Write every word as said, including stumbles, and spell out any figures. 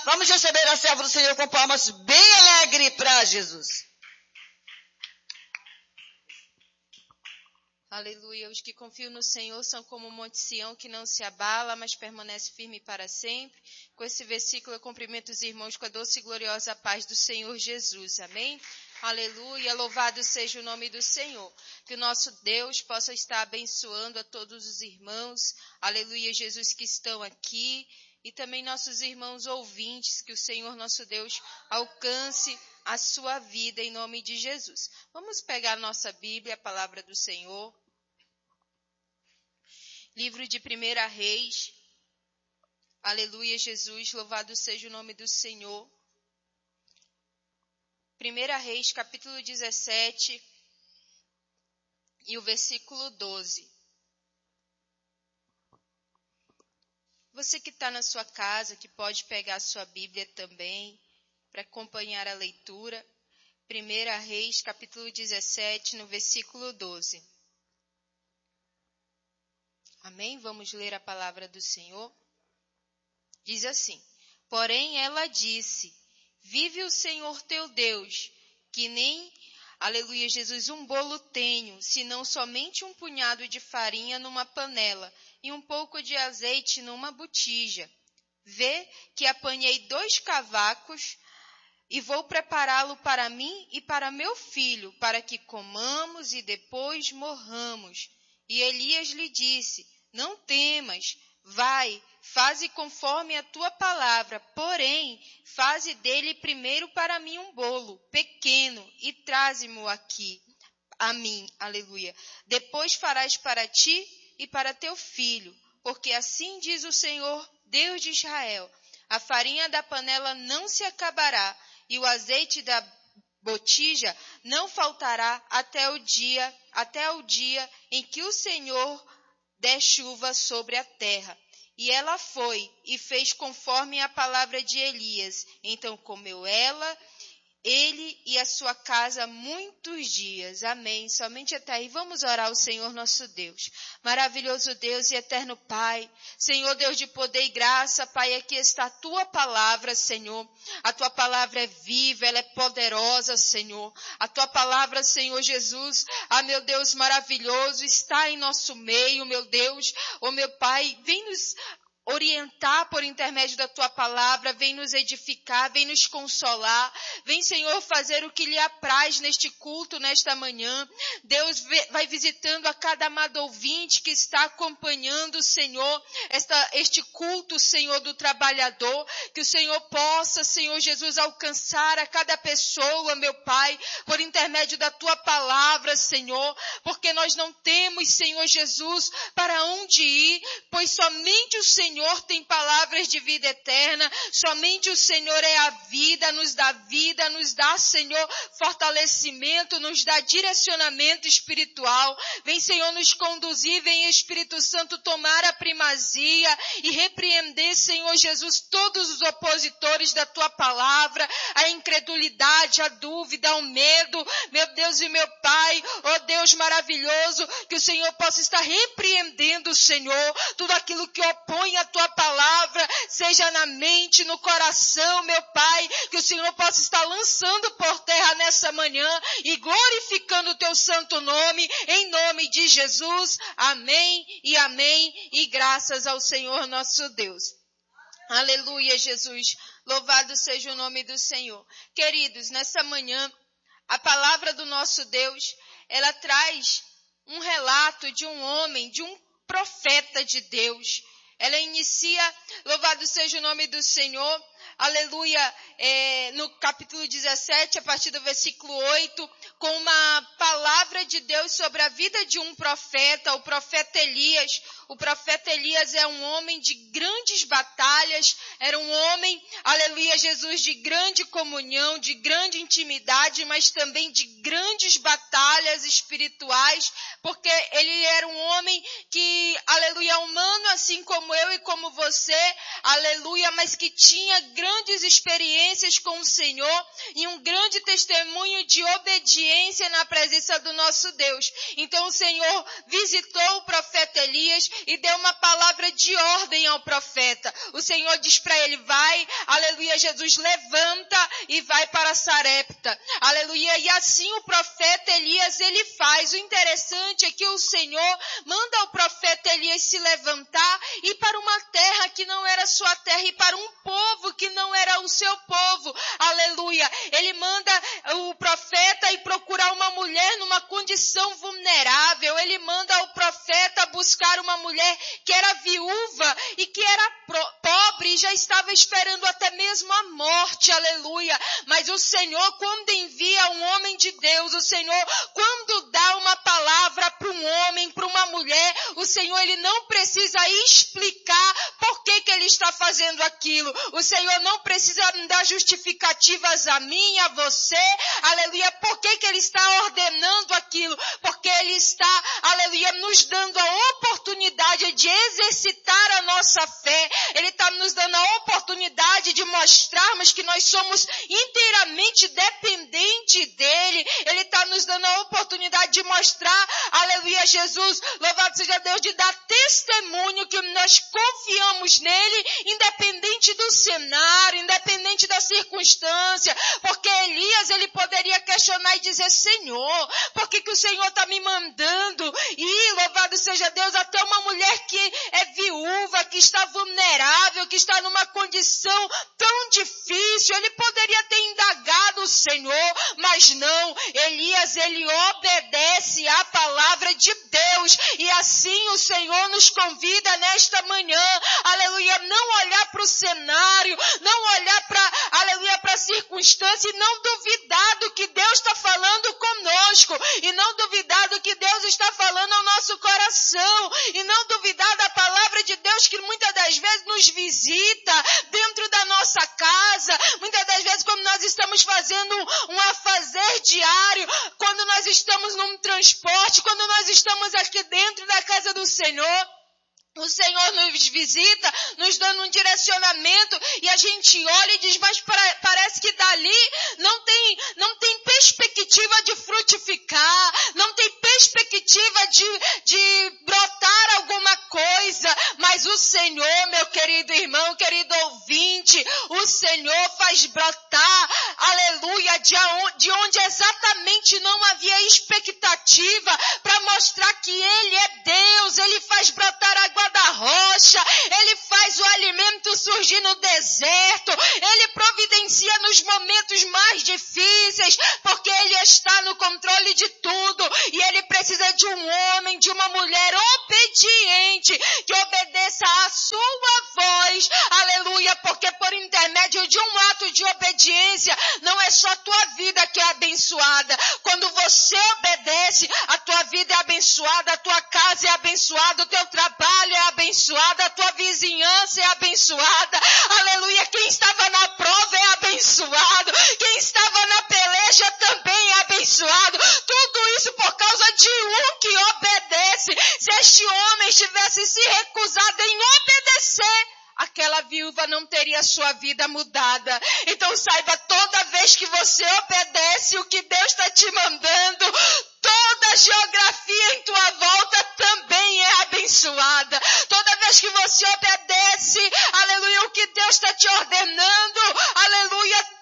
Vamos receber a serva do Senhor com palmas bem alegre para Jesus. Aleluia. Os que confiam no Senhor são como o monte Sião, que não se abala, mas permanece firme para sempre. Com esse versículo eu cumprimento os irmãos com a doce e gloriosa paz do Senhor Jesus. Amém? Aleluia. Louvado seja o nome do Senhor. Que o nosso Deus possa estar abençoando a todos os irmãos. Aleluia, Jesus, que estão aqui. E também nossos irmãos ouvintes, que o Senhor nosso Deus alcance a sua vida em nome de Jesus. Vamos pegar nossa Bíblia, a palavra do Senhor. Livro de Primeira Reis. Aleluia, Jesus, louvado seja o nome do Senhor. Primeira Reis, capítulo dezessete e o versículo doze. Você que está na sua casa, que pode pegar a sua Bíblia também, para acompanhar a leitura. Primeira Reis, capítulo dezessete, no versículo doze. Amém? Vamos ler a palavra do Senhor. Diz assim: porém ela disse, vive o Senhor teu Deus, que nem, aleluia Jesus, um bolo tenho, senão somente um punhado de farinha numa panela e um pouco de azeite numa botija. Vê que apanhei dois cavacos e vou prepará-lo para mim e para meu filho, para que comamos e depois morramos. E Elias lhe disse, não temas, vai, faze conforme a tua palavra, porém, faze dele primeiro para mim um bolo pequeno e traze-mo aqui a mim, aleluia. Depois farás para ti e para teu filho, porque assim diz o Senhor, Deus de Israel, a farinha da panela não se acabará e o azeite da botija não faltará até o dia, até o dia em que o Senhor der chuva sobre a terra. E ela foi e fez conforme a palavra de Elias. Então comeu ela, ele e a sua casa muitos dias. Amém. Somente até aí. Vamos orar ao Senhor nosso Deus. Maravilhoso Deus e eterno Pai. Senhor Deus de poder e graça, Pai, aqui está a tua palavra, Senhor. A tua palavra é viva, ela é poderosa, Senhor. A tua palavra, Senhor Jesus, ah, meu Deus maravilhoso, está em nosso meio, meu Deus. Oh, meu Pai, vem nos orientar por intermédio da tua palavra, vem nos edificar, vem nos consolar, vem, Senhor, fazer o que lhe apraz neste culto, nesta manhã. Deus vai visitando a cada amado ouvinte que está acompanhando, Senhor, esta, este culto, Senhor, do trabalhador, que o Senhor possa, Senhor Jesus, alcançar a cada pessoa, meu Pai, por intermédio da tua palavra, Senhor, porque nós não temos, Senhor Jesus, para onde ir, pois somente o Senhor Senhor tem palavras de vida eterna, somente o Senhor é a vida, nos dá vida, nos dá, Senhor, fortalecimento, nos dá direcionamento espiritual. Vem, Senhor, nos conduzir, vem, Espírito Santo, tomar a primazia e repreender, Senhor Jesus, todos os opositores da tua palavra, a incredulidade, a dúvida, o medo, meu Deus e meu Pai, ó Deus maravilhoso, que o Senhor possa estar repreendendo, Senhor, tudo aquilo que opõe a tua palavra, seja na mente, no coração, meu Pai, que o Senhor possa estar lançando por terra nessa manhã e glorificando o teu santo nome, em nome de Jesus. Amém e amém, e graças ao Senhor nosso Deus. Aleluia, Jesus. Louvado seja o nome do Senhor. Queridos, nessa manhã, a palavra do nosso Deus, ela traz um relato de um homem, de um profeta de Deus. Ela inicia, louvado seja o nome do Senhor, aleluia, é, no capítulo dezessete, a partir do versículo oito, com uma palavra de Deus sobre a vida de um profeta, o profeta Elias. O profeta Elias é um homem de grandes batalhas, era um homem, aleluia, Jesus, de grande comunhão, de grande intimidade, mas também de grandes batalhas espirituais, porque ele era um homem que, aleluia, humano, assim como eu e como você, aleluia, mas que tinha grandes experiências com o Senhor e um grande testemunho de obediência na presença do nosso Deus. Então o Senhor visitou o profeta Elias e deu uma palavra de ordem ao profeta. O Senhor Senhor diz para ele, vai, aleluia, Jesus, levanta e vai para Sarepta. Aleluia, e assim o profeta Elias, ele faz. O interessante é que o Senhor manda o profeta Elias se levantar e ir para uma terra que não era sua terra e para um povo que não era o seu povo. Aleluia, ele manda o profeta ir procurar uma mulher numa condição vulnerável. Ele manda o profeta buscar uma mulher que era viúva e que era pro, pobre e já estava esperando até mesmo a morte, aleluia. Mas o Senhor, quando envia um homem de Deus, o Senhor, quando dá uma palavra para um homem, para uma mulher, o Senhor, ele não precisa explicar por que que ele está fazendo aquilo. O Senhor não precisa dar justificativas a mim, a você, aleluia, por que que ele está ordenando aquilo? Porque ele está, aleluia, nos dando a oportunidade de exercitar a nossa fé. Ele está nos dando a oportunidade de mostrarmos que nós somos inteiramente dependentes dele. Ele está nos dando a oportunidade de mostrar, aleluia, Jesus, louvado seja Deus, de dar testemunho que nós confiamos nele, independente do cenário, independente da circunstância. Porque Elias, ele poderia questionar e dizer, Senhor, por que que o Senhor está me mandando? E louvado seja Deus, até uma mulher que é viúva, que está vulnerável, que está numa condição tão difícil, ele poderia ter indagado o Senhor, mas não. Elias, ele obedece à palavra de Deus, e assim o Senhor nos convida nesta manhã, aleluia, não olhar para o cenário, não olhar para, aleluia, para a circunstância, e não duvidar do que Deus está falando conosco, e não duvidar do que Deus está falando ao nosso coração, e não duvidar da palavra de Deus que muitas das vezes nos visita dentro da nossa casa, muitas das vezes quando nós estamos fazendo um afazer diário, quando nós estamos num transporte, quando nós estamos aqui dentro da casa do Senhor. O Senhor nos visita, nos dando um direcionamento, e a gente olha e diz, mas parece que dali não tem, não tem perspectiva de frutificar, não tem perspectiva de, de brotar alguma coisa. Mas o Senhor, meu querido irmão, querido ouvinte, o Senhor faz brotar, aleluia, de onde, de onde exatamente não havia expectativa, para mostrar que Ele é Deus. Ele faz brotar água da rocha, ele faz o alimento surgir no deserto, ele providencia nos momentos mais difíceis, porque ele está no controle de tudo, e ele precisa de um homem, de uma mulher obediente, que obedeça à sua voz, aleluia, porque por intermédio de um ato de obediência, não é só a tua vida que é abençoada. Quando você obedece, a tua vida é abençoada, a tua casa é abençoada, o teu trabalho é abençoada, a tua vizinhança é abençoada, aleluia, quem estava na prova é abençoado, quem estava na peleja também é abençoado, tudo isso por causa de um que obedece. Se este homem tivesse se recusado em obedecer, aquela viúva não teria sua vida mudada. Então saiba, toda vez que você obedece o que Deus está te mandando, toda a geografia em tua volta também é abençoada. Toda vez que você obedece, aleluia, o que Deus está te ordenando, aleluia,